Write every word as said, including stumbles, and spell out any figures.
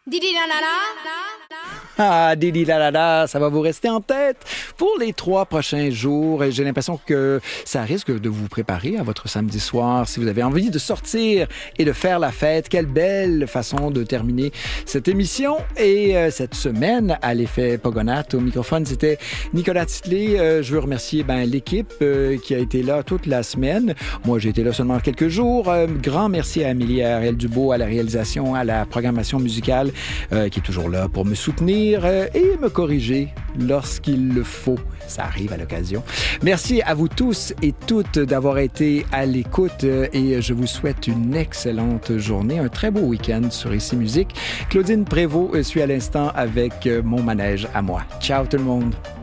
Didi la la la. Ah, Didi la la la, ça va vous rester en tête pour les trois prochains jours. Et j'ai l'impression que ça risque de vous préparer à votre samedi soir. Si vous avez envie de sortir et de faire la fête, quelle belle façon de terminer cette émission. Et euh, cette semaine, à l'effet Pogonat, au microphone, c'était Nicolas Titley. Euh, je veux remercier ben, l'équipe euh, qui a été là toute la semaine. Moi, j'ai été là seulement quelques jours. Euh, grand merci à Amélie Ariel Dubois à la réalisation, à la programmation musicale, euh, qui est toujours là pour me soutenir et me corriger lorsqu'il le faut. Ça arrive à l'occasion. Merci à vous tous et toutes d'avoir été à l'écoute et je vous souhaite une excellente journée, un très beau week-end sur Ici Musique. Claudine Prévost suit à l'instant avec mon manège à moi. Ciao tout le monde!